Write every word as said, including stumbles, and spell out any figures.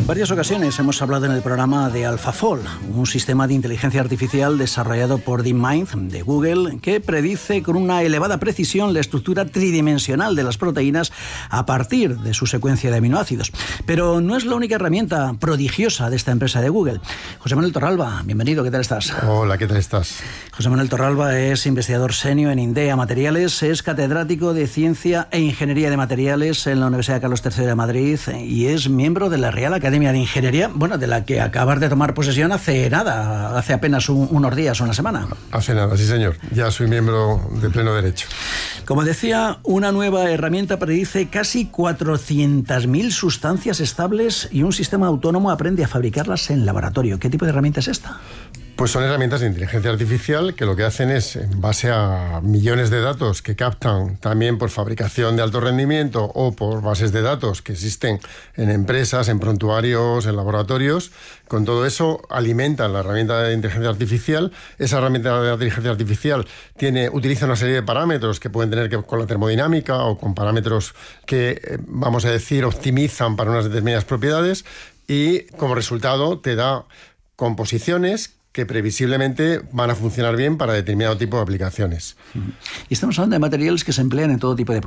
En varias ocasiones hemos hablado en el programa de AlphaFold, un sistema de inteligencia artificial desarrollado por DeepMind de Google que predice con una elevada precisión la estructura tridimensional de las proteínas a partir de su secuencia de aminoácidos. Pero no es la única herramienta prodigiosa de esta empresa de Google. José Manuel Torralba, bienvenido, ¿qué tal estás? Hola, ¿qué tal estás? José Manuel Torralba es investigador senior en INDEA Materiales, es catedrático de Ciencia e Ingeniería de Materiales en la Universidad Carlos tercero de Madrid y es miembro de la Real Academia de Ingeniería, bueno, de la que acabas de tomar posesión hace nada, hace apenas un, unos días o una semana. Hace nada, sí señor, ya soy miembro de pleno derecho. Como decía, una nueva herramienta predice casi cuatrocientas mil sustancias estables y un sistema autónomo aprende a fabricarlas en laboratorio. ¿Qué tipo de herramienta es esta? Pues son herramientas de inteligencia artificial que lo que hacen es, en base a millones de datos que captan también por fabricación de alto rendimiento o por bases de datos que existen en empresas, en prontuarios, en laboratorios, con todo eso alimentan la herramienta de inteligencia artificial. Esa herramienta de inteligencia artificial tiene, utiliza una serie de parámetros que pueden tener que ver con la termodinámica o con parámetros que, vamos a decir, optimizan para unas determinadas propiedades y como resultado te da composiciones que previsiblemente van a funcionar bien para determinado tipo de aplicaciones. Y estamos hablando de materiales que se emplean en todo tipo de